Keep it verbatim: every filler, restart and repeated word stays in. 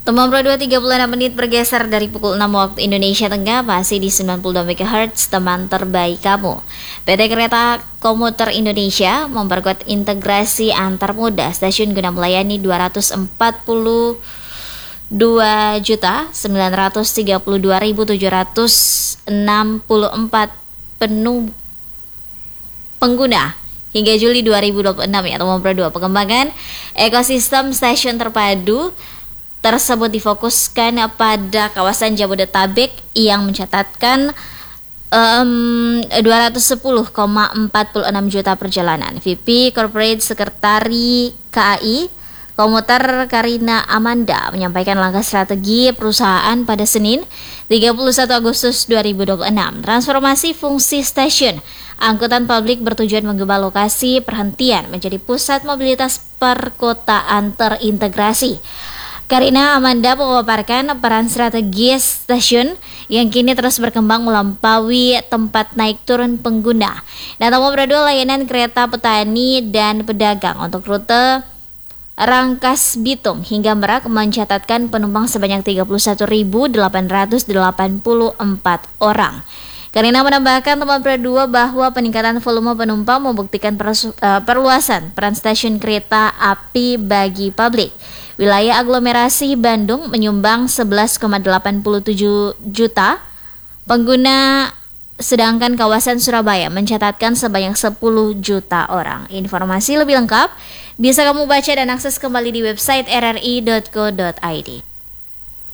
Temam Pro dua tiga puluh enam menit bergeser dari pukul enam waktu Indonesia Tengah, masih di sembilan puluh dua megahertz, teman terbaik kamu. P T Kereta Komuter Indonesia memperkuat integrasi antar moda stasiun guna melayani dua ratus empat puluh dua juta sembilan ratus tiga puluh dua ribu tujuh ratus enam puluh empat penuh pengguna hingga Juli dua ribu dua puluh enam ya. Temam Pro dua, pengembangan ekosistem stasiun terpadu tersebut difokuskan pada kawasan Jabodetabek yang mencatatkan um, dua ratus sepuluh koma empat enam juta perjalanan. V P Corporate Sekretari K A I Komuter Karina Amanda menyampaikan langkah strategi perusahaan pada Senin tiga puluh satu Agustus dua ribu dua puluh enam. Transformasi fungsi stasiun angkutan publik bertujuan mengubah lokasi perhentian menjadi pusat mobilitas perkotaan terintegrasi. Karina Amanda memaparkan peran strategis stasiun yang kini terus berkembang melampaui tempat naik turun pengguna. Dan Temam Pro dua layanan kereta petani dan pedagang untuk rute Rangkas Bitung hingga Merak mencatatkan penumpang sebanyak tiga puluh satu ribu delapan ratus delapan puluh empat orang. Karina menambahkan Temam Pro dua bahwa peningkatan volume penumpang membuktikan perluasan peran stasiun kereta api bagi publik. Wilayah aglomerasi Bandung menyumbang sebelas koma delapan tujuh juta pengguna, sedangkan kawasan Surabaya mencatatkan sebanyak sepuluh juta orang. Informasi lebih lengkap bisa kamu baca dan akses kembali di website r r i dot co dot i d.